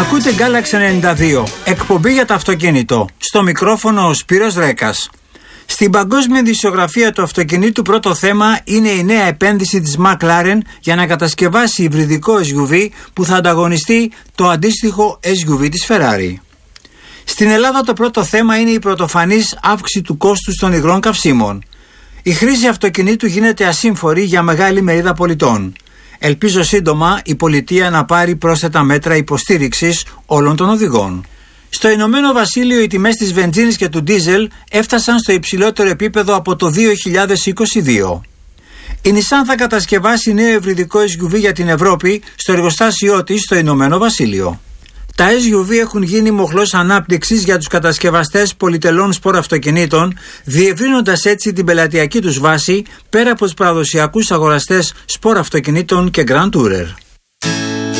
Ακούτε Galaxy 92, εκπομπή για το αυτοκίνητο. Στο μικρόφωνο ο Σπύρος Ρέκας. Στην παγκόσμια ειδησιογραφία του αυτοκινήτου πρώτο θέμα είναι η νέα επένδυση της McLaren για να κατασκευάσει υβριδικό SUV που θα ανταγωνιστεί το αντίστοιχο SUV της Ferrari. Στην Ελλάδα το πρώτο θέμα είναι η πρωτοφανής αύξηση του κόστους των υγρών καυσίμων. Η χρήση αυτοκινήτου γίνεται ασύμφορη για μεγάλη μερίδα πολιτών. Ελπίζω σύντομα η πολιτεία να πάρει πρόσθετα μέτρα υποστήριξης όλων των οδηγών. Στο Ηνωμένο Βασίλειο οι τιμές της βενζίνης και του ντίζελ έφτασαν στο υψηλότερο επίπεδο από το 2022. Η Nissan θα κατασκευάσει νέο υβριδικό SUV για την Ευρώπη στο εργοστάσιό της στο Ηνωμένο Βασίλειο. Τα SUV έχουν γίνει μοχλός ανάπτυξης για τους κατασκευαστές πολυτελών σπορ αυτοκινήτων, διευρύνοντας έτσι την πελατειακή τους βάση πέρα από τους παραδοσιακούς αγοραστές σπορ αυτοκινήτων και Grand Tourer.